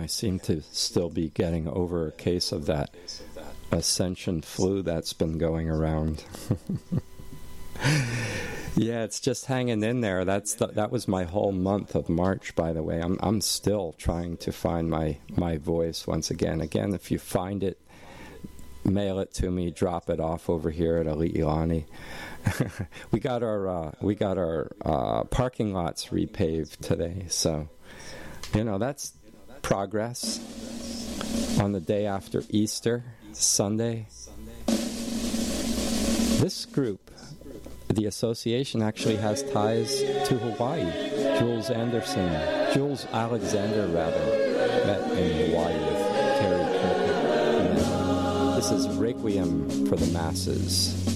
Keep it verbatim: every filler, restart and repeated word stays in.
I seem to still be getting over a case of that ascension flu that's been going around. Yeah, it's just hanging in there. That's the, that was my whole month of March, by the way. I'm I'm still trying to find my, my voice once again. Again, if you find it, mail it to me. Drop it off over here at Ali Ilani. we got our uh, we got our uh, parking lots repaved today, so you know that's progress. On the day after Easter, Sunday, this group, the association, actually has ties to Hawaii. Jules Anderson, Jules Alexander, rather, met in Hawaii with Terry Kirkland. And this is Requiem for the Masses.